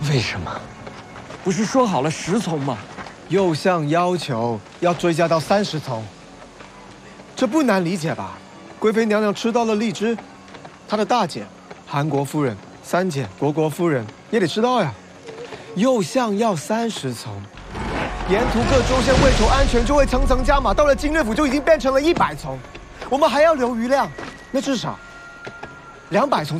为什么？不是说好了10丛吗？ 右相要求要追加到30丛，这不难理解吧？贵妃娘娘吃到了荔枝，她的大姐韩国夫人、三姐国夫人也得知道呀。右相要30丛，沿途各州县为求安全就会层层加码，到了经略府就已经变成了100丛，我们还要留余量，那至少200丛。